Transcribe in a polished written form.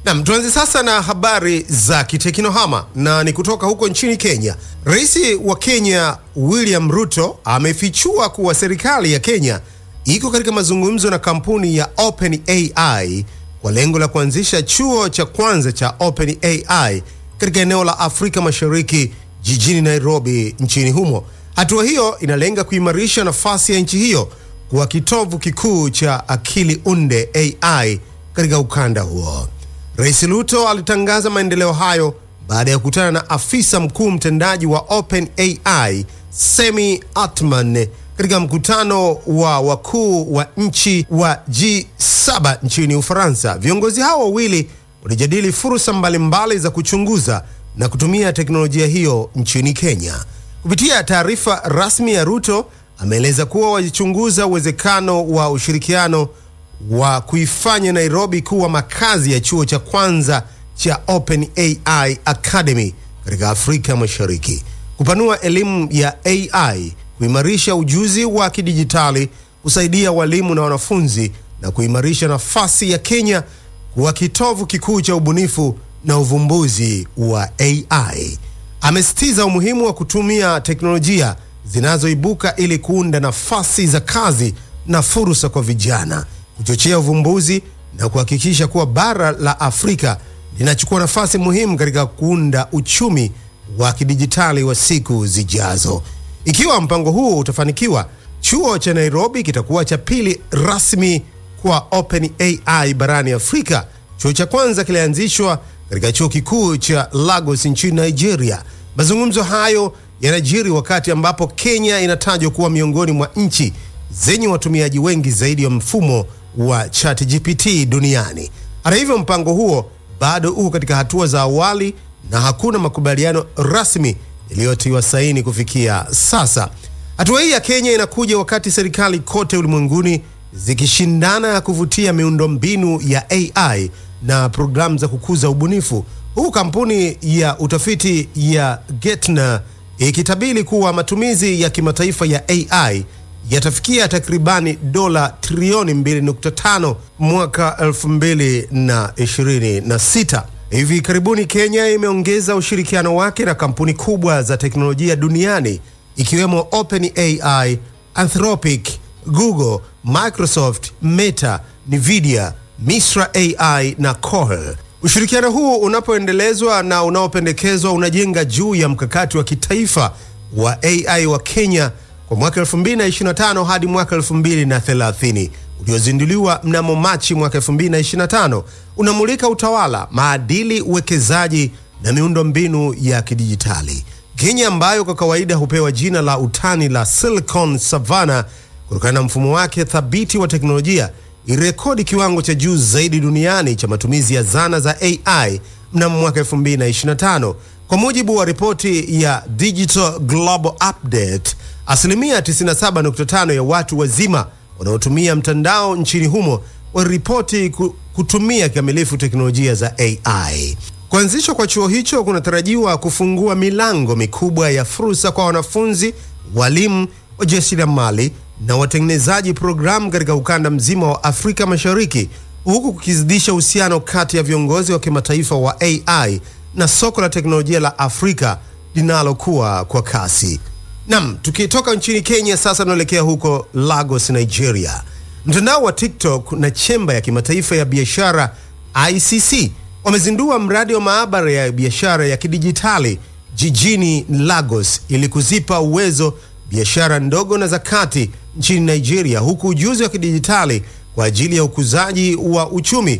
Na tuanze sasa na habari za kiteknohama na ni kutoka huko nchini Kenya. Rais wa Kenya William Ruto amefichua kuwa serikali ya Kenya iko katika mazungumzo na kampuni ya OpenAI kwa lengo la kuanzisha chuo cha kwanza cha OpenAI katika eneo la Afrika Mashariki jijini Nairobi nchini humo. Hatua hiyo inalenga kuimarisha nafasi ya nchi hiyo kuwa kitovu kikuu cha akili unde AI katika ukanda huo. Rais Ruto alitangaza maendeleo hayo baada ya kukutana na afisa mkuu mtendaji wa OpenAI Semi Atman katika mkutano wa wakuu wa nchi wa G7 nchini Ufaransa. Viongozi hao wawili walijadili fursa mbalimbali za kuchunguza na kutumia teknolojia hiyo nchini Kenya. Kupitia taarifa rasmi ya Ruto, ameeleza kuwa walichunguza uwezekano wa ushirikiano wa kuifanya Nairobi kuwa makazi ya chuo cha kwanza cha OpenAI Academy katika Afrika Mashariki, kupanua elimu ya AI, kuimarisha ujuzi wa kidijitali, kusaidia walimu na wanafunzi na kuimarisha nafasi ya Kenya kuwa kitovu kikuu cha ubunifu na uvumbuzi wa AI. Amesisitiza umuhimu wa kutumia teknolojia zinazoibuka ili kuunda nafasi za kazi na fursa kwa vijana, kuchochea uvumbuzi na kuhakikisha kuwa bara la Afrika linachukua nafasi muhimu katika kuunda uchumi wa kidijitali wa siku zijazo. Ikiwa mpango huo utafanikiwa, chuo cha Nairobi kitakuwa cha pili rasmi kwa OpenAI barani Afrika. Chuo cha kwanza kilianzishwa katika chuo kikuu cha Lagos nchini Nigeria. Mazungumzo hayo yanajiri wakati ambapo Kenya inatajwa kuwa miongoni mwa nchi zenye watumiaji wengi zaidi wa mfumo wa ChatGPT duniani. Hata hivyo, mpango huo bado uko katika hatua za awali na hakuna makubaliano rasmi yaliyotiwa saini kufikia sasa. Hatua hii ya Kenya inakuja wakati serikali kote ulimwenguni zikishindana kuvutia miundombinu ya AI na programu za kukuza ubunifu, huku kampuni ya utafiti ya Gartner ikitabiri kuwa matumizi ya kimataifa ya AI yatafikia takribani dola trilioni 2.5 mwaka 2026. Hivi karibuni Kenya imeongeza ushirikiano wake na kampuni kubwa za teknolojia duniani ikiwemo OpenAI, Anthropic, Google, Microsoft, Meta, Nvidia, Misra AI na Cohere. Ushirikiano huu unapoendelezwa na unaopendekezwa unajenga juu ya mkakati wa kitaifa wa AI wa Kenya kwa mwaka 2025 hadi mwaka 2030 uliozinduliwa mnamo Machi mwaka 2025. Unamulika utawala, maadili, uwekezaji na miundombinu ya kidijitali. Kenya, ambayo kwa kawaida hupewa jina la utani la Silicon Savannah kutokana na mfumo wake thabiti wa teknolojia, irekodi kiwango cha juu zaidi duniani cha matumizi ya zana za AI mnamo mwaka 2025. Kwa mujibu wa ripoti ya Digital Global Update, asilimia 97.5 ya watu wazima wanaotumia mtandao nchini humo waliripoti kutumia kikamilifu teknolojia za AI. Kuanzishwa kwa chuo hicho kunatarajiwa kufungua milango mikubwa ya fursa kwa wanafunzi, walimu, wajasiriamali na watengenezaji programu katika ukanda mzima wa Afrika Mashariki, huku kukizidisha uhusiano kati ya viongozi wa kimataifa wa AI na soko la teknolojia la Afrika linalokuwa kwa kasi. Tukitoka nchini Kenya sasa tunaelekea huko Lagos, Nigeria. Mtandao wa TikTok na chemba ya kimataifa ya biashara ICC wamezindua mradi wa maabara ya biashara ya kidijitali jijini Lagos ili kuzipa uwezo biashara ndogo na za kati nchini Nigeria, huku ujuzi wa kidijitali kwa ajili ya ukuzaji wa uchumi